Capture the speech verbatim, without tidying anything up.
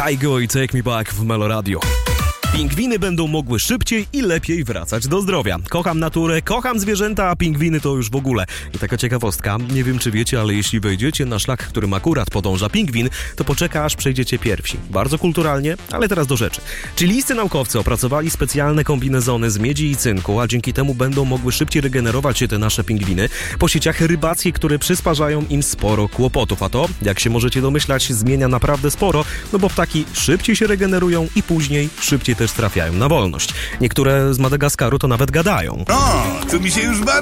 Kaigo i Take Me Back w Melo Radio. Pingwiny będą mogły szybciej i lepiej wracać do zdrowia. Kocham naturę, kocham zwierzęta, a pingwiny to już w ogóle. I taka ciekawostka, nie wiem czy wiecie, ale jeśli wejdziecie na szlak, którym akurat podąża pingwin, to poczeka aż przejdziecie pierwsi. Bardzo kulturalnie, ale teraz do rzeczy. Chilijscy naukowcy opracowali specjalne kombinezony z miedzi i cynku, a dzięki temu będą mogły szybciej regenerować się te nasze pingwiny po sieciach rybackich, które przysparzają im sporo kłopotów. A to, jak się możecie domyślać, zmienia naprawdę sporo, no bo ptaki szybciej się regenerują i później szybciej też trafiają na wolność. Niektóre z Madagaskaru to nawet gadają. O, tu mi się już bardzo